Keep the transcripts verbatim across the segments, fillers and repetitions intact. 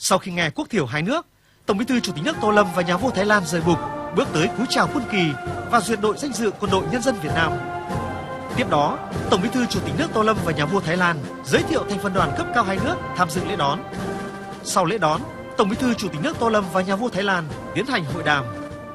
Sau khi nghe quốc thiểu hai nước, Tổng Bí thư Chủ tịch nước Tô Lâm và nhà vua Thái Lan rời bục, bước tới cúi chào quân kỳ và duyệt đội danh dự quân đội nhân dân Việt Nam. Tiếp đó, Tổng Bí thư Chủ tịch nước Tô Lâm và nhà vua Thái Lan giới thiệu thành phần đoàn cấp cao hai nước tham dự lễ đón. Sau lễ đón, Tổng Bí thư Chủ tịch nước Tô Lâm và nhà vua Thái Lan tiến hành hội đàm.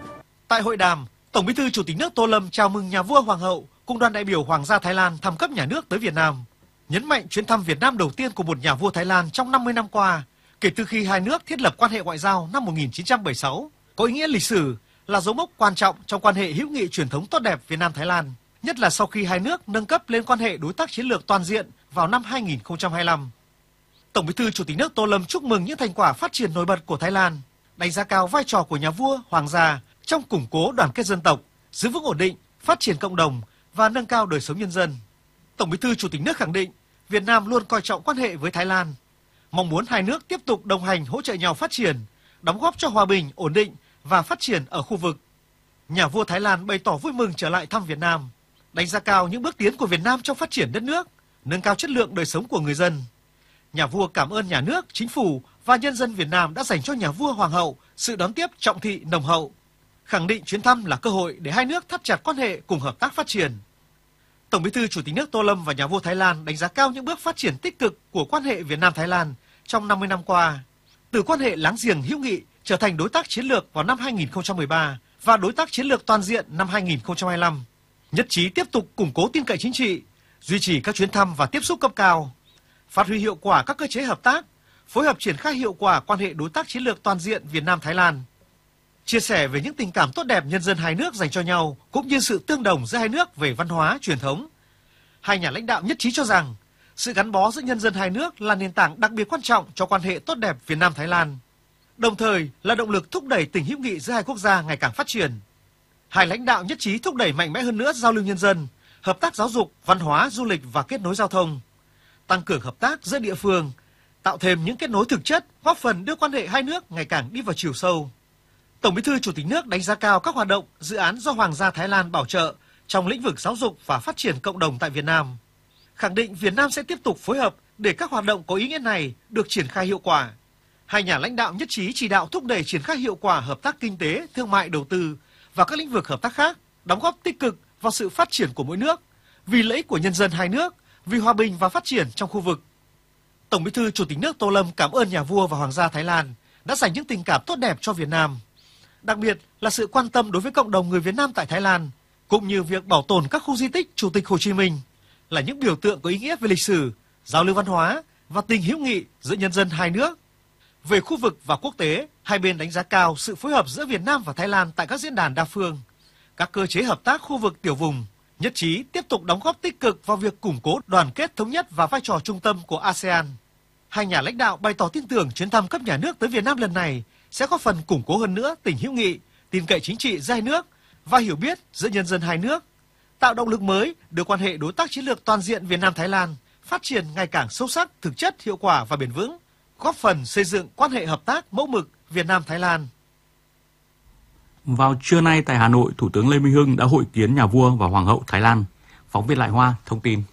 Tại hội đàm, Tổng Bí thư Chủ tịch nước Tô Lâm chào mừng nhà vua Hoàng hậu cùng đoàn đại biểu Hoàng gia Thái Lan thăm cấp nhà nước tới Việt Nam, nhấn mạnh chuyến thăm Việt Nam đầu tiên của một nhà vua Thái Lan trong năm mươi năm qua, kể từ khi hai nước thiết lập quan hệ ngoại giao năm một nghìn chín trăm bảy mươi sáu, có ý nghĩa lịch sử, là dấu mốc quan trọng trong quan hệ hữu nghị truyền thống tốt đẹp Việt Nam Thái Lan, nhất là sau khi hai nước nâng cấp lên quan hệ đối tác chiến lược toàn diện vào năm hai nghìn không trăm hai mươi lăm. Tổng Bí thư Chủ tịch nước Tô Lâm chúc mừng những thành quả phát triển nổi bật của Thái Lan, đánh giá cao vai trò của nhà vua, hoàng gia trong củng cố đoàn kết dân tộc, giữ vững ổn định, phát triển cộng đồng và nâng cao đời sống nhân dân. Tổng Bí thư Chủ tịch nước khẳng định Việt Nam luôn coi trọng quan hệ với Thái Lan, mong muốn hai nước tiếp tục đồng hành hỗ trợ nhau phát triển, đóng góp cho hòa bình, ổn định và phát triển ở khu vực. Nhà vua Thái Lan bày tỏ vui mừng trở lại thăm Việt Nam, đánh giá cao những bước tiến của Việt Nam trong phát triển đất nước, nâng cao chất lượng đời sống của người dân. Nhà vua cảm ơn nhà nước, chính phủ và nhân dân Việt Nam đã dành cho nhà vua Hoàng hậu sự đón tiếp trọng thị nồng hậu, khẳng định chuyến thăm là cơ hội để hai nước thắt chặt quan hệ cùng hợp tác phát triển. Tổng Bí thư Chủ tịch nước Tô Lâm và nhà vua Thái Lan đánh giá cao những bước phát triển tích cực của quan hệ Việt Nam Thái Lan trong năm mươi năm qua, từ quan hệ láng giềng hữu nghị trở thành đối tác chiến lược vào năm hai nghìn không trăm mười ba và đối tác chiến lược toàn diện năm hai nghìn không trăm hai mươi lăm. Nhất trí tiếp tục củng cố tin cậy chính trị, duy trì các chuyến thăm và tiếp xúc cấp cao, phát huy hiệu quả các cơ chế hợp tác, phối hợp triển khai hiệu quả quan hệ đối tác chiến lược toàn diện Việt Nam Thái Lan. Chia sẻ về những tình cảm tốt đẹp nhân dân hai nước dành cho nhau cũng như sự tương đồng giữa hai nước về văn hóa, truyền thống. Hai nhà lãnh đạo nhất trí cho rằng sự gắn bó giữa nhân dân hai nước là nền tảng đặc biệt quan trọng cho quan hệ tốt đẹp Việt Nam Thái Lan, đồng thời là động lực thúc đẩy tình hữu nghị giữa hai quốc gia ngày càng phát triển. Hai lãnh đạo nhất trí thúc đẩy mạnh mẽ hơn nữa giao lưu nhân dân, hợp tác giáo dục, văn hóa, du lịch và kết nối giao thông, tăng cường hợp tác giữa địa phương, tạo thêm những kết nối thực chất, góp phần đưa quan hệ hai nước ngày càng đi vào chiều sâu. Tổng Bí thư Chủ tịch nước đánh giá cao các hoạt động, dự án do Hoàng gia Thái Lan bảo trợ trong lĩnh vực giáo dục và phát triển cộng đồng tại Việt Nam, khẳng định Việt Nam sẽ tiếp tục phối hợp để các hoạt động có ý nghĩa này được triển khai hiệu quả. Hai nhà lãnh đạo nhất trí chỉ đạo thúc đẩy triển khai hiệu quả hợp tác kinh tế, thương mại, đầu tư và các lĩnh vực hợp tác khác, đóng góp tích cực vào sự phát triển của mỗi nước, vì lợi ích của nhân dân hai nước, vì hòa bình và phát triển trong khu vực. Tổng Bí thư Chủ tịch nước Tô Lâm cảm ơn nhà vua và Hoàng gia Thái Lan đã dành những tình cảm tốt đẹp cho Việt Nam, đặc biệt là sự quan tâm đối với cộng đồng người Việt Nam tại Thái Lan, cũng như việc bảo tồn các khu di tích Chủ tịch Hồ Chí Minh là những biểu tượng có ý nghĩa về lịch sử, giao lưu văn hóa và tình hữu nghị giữa nhân dân hai nước. Về khu vực và quốc tế, hai bên đánh giá cao sự phối hợp giữa Việt Nam và Thái Lan tại các diễn đàn đa phương, các cơ chế hợp tác khu vực tiểu vùng, nhất trí tiếp tục đóng góp tích cực vào việc củng cố đoàn kết thống nhất và vai trò trung tâm của a sê an. Hai nhà lãnh đạo bày tỏ tin tưởng chuyến thăm cấp nhà nước tới Việt Nam lần này sẽ góp phần củng cố hơn nữa tình hữu nghị, tin cậy chính trị giữa hai nước và hiểu biết giữa nhân dân hai nước, tạo động lực mới đưa quan hệ đối tác chiến lược toàn diện Việt Nam Thái Lan phát triển ngày càng sâu sắc, thực chất, hiệu quả và bền vững, góp phần xây dựng quan hệ hợp tác mẫu mực Việt Nam Thái Lan. Vào trưa nay tại Hà Nội, Thủ tướng Lê Minh Hưng đã hội kiến nhà vua và hoàng hậu Thái Lan. Phóng viên Lại Hoa thông tin.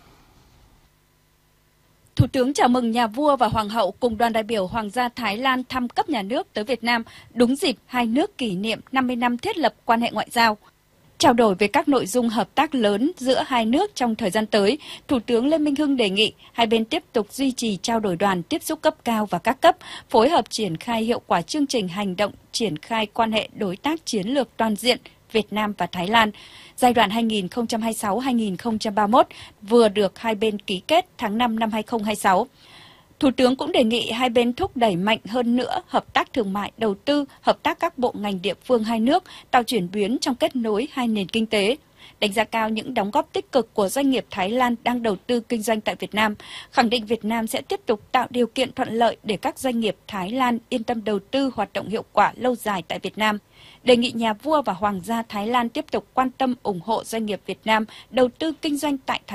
Thủ tướng chào mừng nhà vua và hoàng hậu cùng đoàn đại biểu Hoàng gia Thái Lan thăm cấp nhà nước tới Việt Nam đúng dịp hai nước kỷ niệm năm mươi năm thiết lập quan hệ ngoại giao. Trao đổi về các nội dung hợp tác lớn giữa hai nước trong thời gian tới, Thủ tướng Lê Minh Hưng đề nghị hai bên tiếp tục duy trì trao đổi đoàn tiếp xúc cấp cao và các cấp, phối hợp triển khai hiệu quả chương trình hành động triển khai quan hệ đối tác chiến lược toàn diện Việt Nam và Thái Lan giai đoạn hai nghìn không trăm hai mươi sáu đến hai nghìn không trăm ba mươi mốt vừa được hai bên ký kết tháng năm năm hai nghìn không trăm hai mươi sáu. Thủ tướng cũng đề nghị hai bên thúc đẩy mạnh hơn nữa hợp tác thương mại, đầu tư, hợp tác các bộ ngành địa phương hai nước, tạo chuyển biến trong kết nối hai nền kinh tế. Đánh giá cao những đóng góp tích cực của doanh nghiệp Thái Lan đang đầu tư kinh doanh tại Việt Nam, khẳng định Việt Nam sẽ tiếp tục tạo điều kiện thuận lợi để các doanh nghiệp Thái Lan yên tâm đầu tư hoạt động hiệu quả lâu dài tại Việt Nam. Đề nghị nhà vua và Hoàng gia Thái Lan tiếp tục quan tâm ủng hộ doanh nghiệp Việt Nam đầu tư kinh doanh tại Thái Lan.